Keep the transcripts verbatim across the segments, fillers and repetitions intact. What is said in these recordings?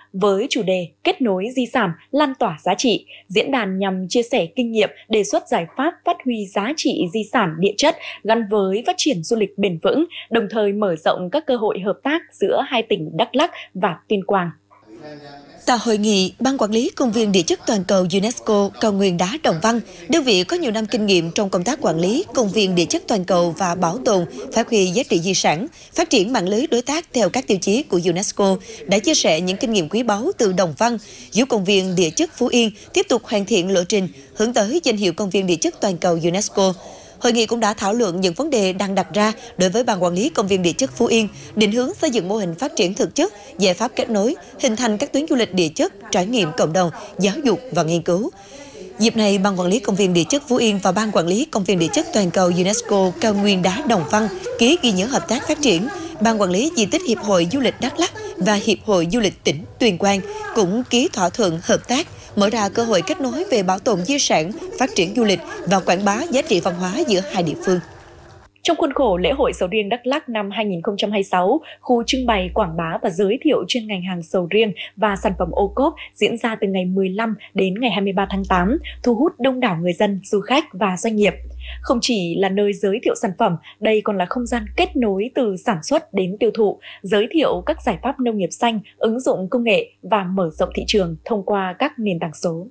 với chủ đề Kết nối di sản, lan tỏa giá trị. Diễn đàn nhằm chia sẻ kinh nghiệm, đề xuất giải pháp phát huy giá trị di sản địa chất gắn với phát triển du lịch bền vững, đồng thời mở rộng các cơ hội hợp tác giữa hai tỉnh Đắk Lắk và Tuyên Quang. Tại hội nghị, Ban Quản lý Công viên Địa chất Toàn cầu UNESCO Cao Nguyên Đá Đồng Văn, đơn vị có nhiều năm kinh nghiệm trong công tác quản lý công viên địa chất toàn cầu và bảo tồn, phát huy giá trị di sản, phát triển mạng lưới đối tác theo các tiêu chí của UNESCO, đã chia sẻ những kinh nghiệm quý báu từ Đồng Văn, giúp công viên địa chất Phú Yên tiếp tục hoàn thiện lộ trình hướng tới danh hiệu công viên địa chất toàn cầu UNESCO. Hội nghị cũng đã thảo luận những vấn đề đang đặt ra đối với Ban Quản lý Công viên Địa chất Phú Yên, định hướng xây dựng mô hình phát triển thực chất, giải pháp kết nối, hình thành các tuyến du lịch địa chất, trải nghiệm cộng đồng, giáo dục và nghiên cứu. Dịp này, Ban Quản lý Công viên Địa chất Phú Yên và Ban Quản lý Công viên Địa chất Toàn cầu UNESCO Cao Nguyên Đá Đồng Văn ký ghi nhớ hợp tác phát triển. Ban Quản lý Di tích Hiệp hội Du lịch Đắk Lắk và Hiệp hội Du lịch tỉnh Tuyên Quang cũng ký thỏa thuận hợp tác, mở ra cơ hội kết nối về bảo tồn di sản, phát triển du lịch và quảng bá giá trị văn hóa giữa hai địa phương. Trong khuôn khổ lễ hội sầu riêng Đắk Lắk năm hai nghìn không trăm hai mươi sáu, khu trưng bày quảng bá và giới thiệu chuyên ngành hàng sầu riêng và sản phẩm ô cốp diễn ra từ ngày mười lăm đến ngày hai mươi ba tháng tám, thu hút đông đảo người dân, du khách và doanh nghiệp. Không chỉ là nơi giới thiệu sản phẩm, đây còn là không gian kết nối từ sản xuất đến tiêu thụ, giới thiệu các giải pháp nông nghiệp xanh, ứng dụng công nghệ và mở rộng thị trường thông qua các nền tảng số.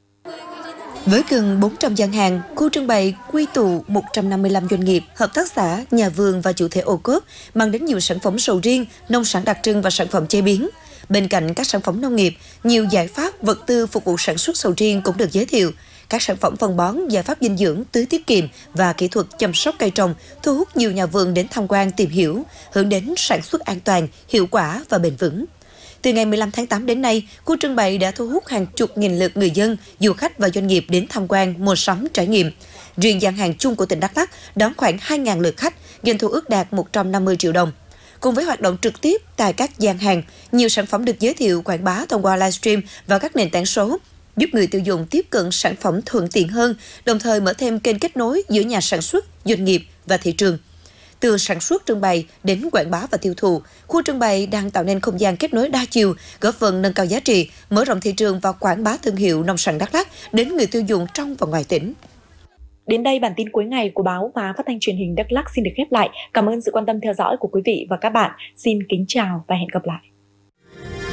Với gần bốn trăm gian hàng, khu trưng bày quy tụ một trăm năm mươi lăm doanh nghiệp, hợp tác xã, nhà vườn và chủ thể ô cốp, mang đến nhiều sản phẩm sầu riêng, nông sản đặc trưng và sản phẩm chế biến. Bên cạnh các sản phẩm nông nghiệp, nhiều giải pháp vật tư phục vụ sản xuất sầu riêng cũng được giới thiệu. Các sản phẩm phân bón, giải pháp dinh dưỡng, tưới tiết kiệm và kỹ thuật chăm sóc cây trồng thu hút nhiều nhà vườn đến tham quan tìm hiểu, hướng đến sản xuất an toàn, hiệu quả và bền vững. Từ ngày mười lăm tháng tám đến nay, khu trưng bày đã thu hút hàng chục nghìn lượt người dân, du khách và doanh nghiệp đến tham quan, mua sắm, trải nghiệm. Riêng gian hàng chung của tỉnh Đắk Lắk đón khoảng hai nghìn lượt khách, doanh thu ước đạt một trăm năm mươi triệu đồng. Cùng với hoạt động trực tiếp tại các gian hàng, nhiều sản phẩm được giới thiệu quảng bá thông qua livestream và các nền tảng số, giúp người tiêu dùng tiếp cận sản phẩm thuận tiện hơn, đồng thời mở thêm kênh kết nối giữa nhà sản xuất, doanh nghiệp và thị trường. Từ sản xuất trưng bày đến quảng bá và tiêu thụ, khu trưng bày đang tạo nên không gian kết nối đa chiều, góp phần nâng cao giá trị, mở rộng thị trường và quảng bá thương hiệu nông sản Đắk Lắk đến người tiêu dùng trong và ngoài tỉnh. Đến đây, bản tin cuối ngày của báo và phát thanh truyền hình Đắk Lắk xin được khép lại. Cảm ơn sự quan tâm theo dõi của quý vị và các bạn. Xin kính chào và hẹn gặp lại.